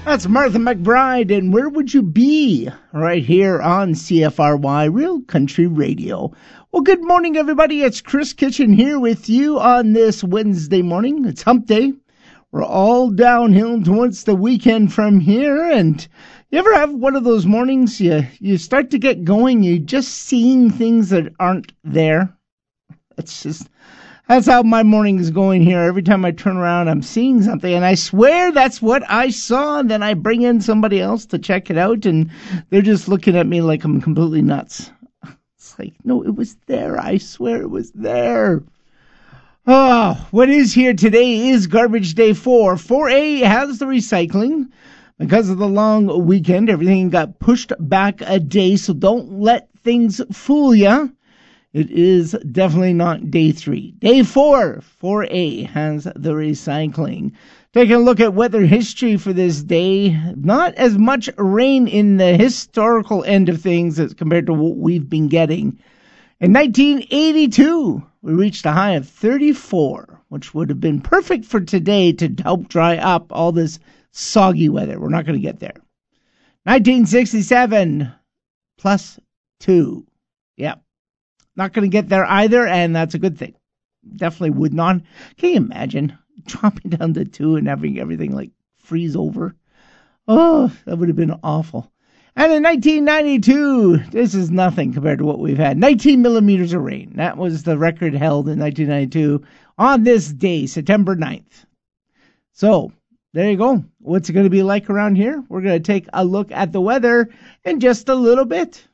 That's Martha McBride, and Where Would You Be? Right here on CFRY, Real Country Radio. Well, good morning, everybody. It's Chris Kitchen here with you on this Wednesday morning. It's hump day. We're all downhill towards the weekend from here, and you ever have one of those mornings you start to get going, you're just seeing things that aren't there? That's how my morning is going here. Every time I turn around, I'm seeing something, and I swear that's what I saw, and then I bring in somebody else to check it out, and they're just looking at me like I'm completely nuts. It's like, no, it was there. I swear it was there. Oh, what is here today is Garbage Day 4. 4A has the recycling. Because of the long weekend, everything got pushed back a day, so don't let things fool you. It is definitely not day 3. Day 4, 4A, has the recycling. Taking a look at weather history for this day, not as much rain in the historical end of things as compared to what we've been getting. In 1982, we reached a high of 34, which would have been perfect for today to help dry up all this soggy weather. We're not going to get there. 1967, plus 2. Yep. Not going to get there either, and that's a good thing. Definitely would not. Can you imagine dropping down to 2 and having everything like freeze over? Oh, that would have been awful. And in 1992, this is nothing compared to what we've had. 19 millimeters of rain. That was the record held in 1992 on this day, September 9th. So, there you go. What's it going to be like around here? We're going to take a look at the weather in just a little bit.